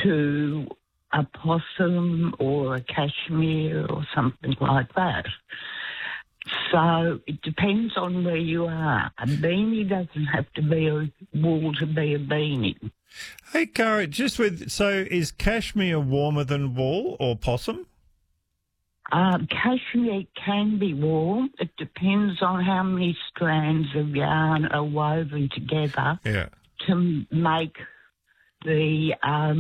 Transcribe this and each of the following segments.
to a possum or a cashmere or something like that. So it depends on where you are. A beanie doesn't have to be a wool to be a beanie. Hey, Cara, so is cashmere warmer than wool or possum? Cashmere can be warm. It depends on how many strands of yarn are woven together to make the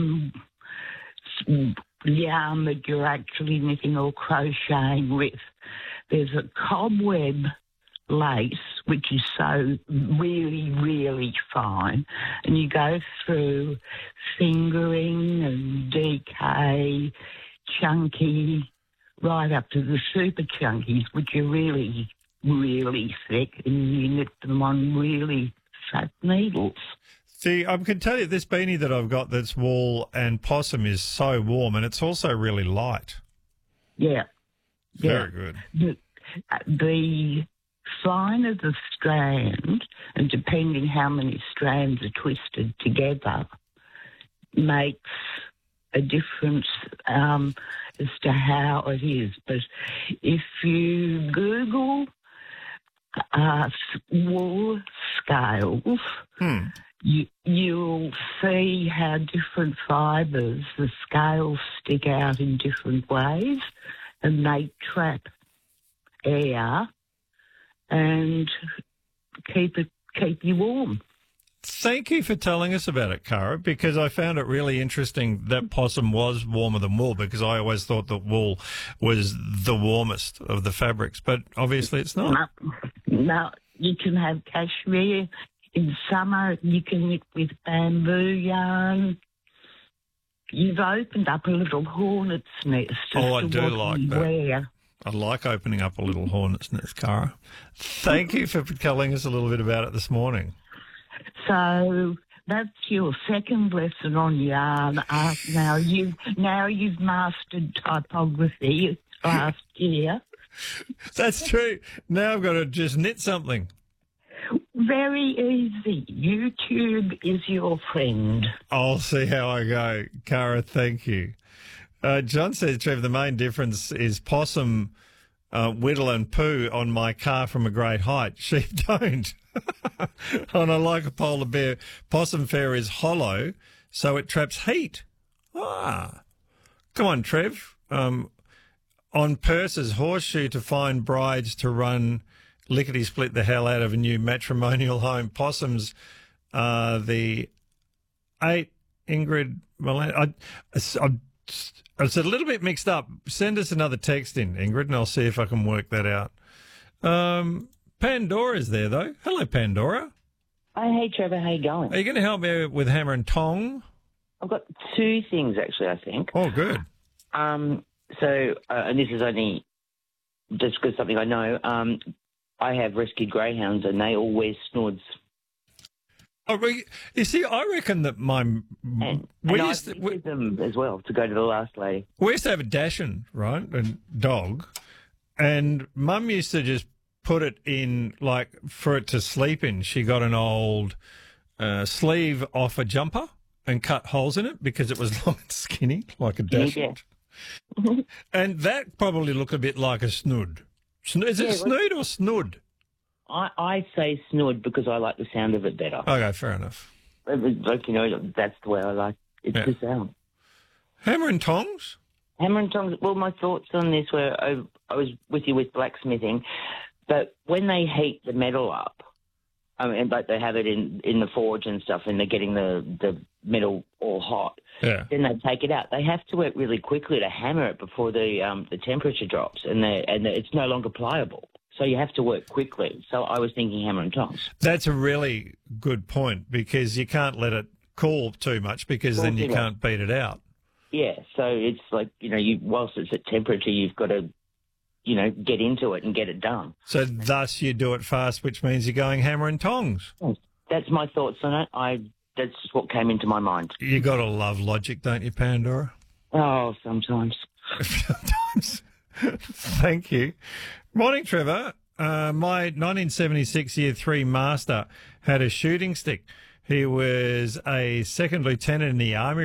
yarn that you're actually knitting or crocheting with. There's a cobweb lace, which is so really, really fine, and you go through fingering and DK, chunky, right up to the super chunkies, which are really, really thick, and you knit them on really fat needles. See, I can tell you this beanie that I've got that's wool and possum is so warm, and it's also really light. Yeah. Very good. The finer the strand, and depending how many strands are twisted together, makes a difference as to how it is. But if you Google wool scales, you'll see how different fibres, the scales stick out in different ways, and they trap air and keep you warm. Thank you for telling us about it, Cara, because I found it really interesting that possum was warmer than wool, because I always thought that wool was the warmest of the fabrics, but obviously it's not. No, you can have cashmere. In summer, you can knit with bamboo yarn. You've opened up a little hornet's nest. Oh, I do like that. I like opening up a little hornet's nest, Cara. Thank you for telling us a little bit about it this morning. So that's your second lesson on yarn. Now you've mastered typography last year. That's true. Now I've got to just knit something. Very easy. YouTube is your friend. I'll see how I go. Cara, thank you. John says, Trevor, the main difference is possum whittle and poo on my car from a great height. Sheep don't. And I like a polar bear. Possum fur is hollow, so it traps heat. Come on, Trev. On purses, horseshoe to find brides to run lickety-split the hell out of a new matrimonial home. Possums are the 8 Ingrid Milan. It's a little bit mixed up. Send us another text in, Ingrid, and I'll see if I can work that out. Pandora's there, though. Hello, Pandora. Oh, hey, Trevor. How you going? Are you going to help me with hammer and tong? I've got two things, actually, I think. Oh, good. And this is only just because something I know. I have rescued greyhounds, and they all wear snoods. Oh, you see, I reckon that I used them as well to go to the last lady. We used to have a Dachshund, right, a dog, and Mum used to just put it in, like, for it to sleep in. She got an old sleeve off a jumper and cut holes in it because it was long and skinny, like a Dachshund. Yeah. And that probably looked a bit like a snood. Is it snood or snood? I say snood because I like the sound of it better. Okay, fair enough. Like, that's the way I like it to sound. Hammer and tongs? Hammer and tongs. Well, my thoughts on this were I was with you with blacksmithing, but when they heat the metal up, like they have it in the forge and stuff, and they're getting the metal all hot, then they take it out. They have to work really quickly to hammer it before the temperature drops, and it's no longer pliable. So you have to work quickly. So I was thinking hammer and tongs. That's a really good point, because you can't let it cool too much, because then you can't beat it out. Yeah, so it's like, whilst it's at temperature, you've got to, get into it and get it done. So thus you do it fast, which means you're going hammer and tongs. That's my thoughts on it. That's just what came into my mind. You got to love logic, don't you, Pandora? Oh, sometimes. Sometimes. Thank you. Morning, Trevor. My 1976 Year 3 master had a shooting stick. He was a second lieutenant in the Army.